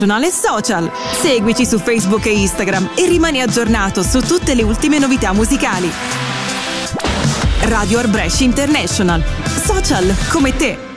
social. Seguici su Facebook e Instagram e rimani aggiornato su tutte le ultime novità musicali. Radio Art Brescia International. Social come te.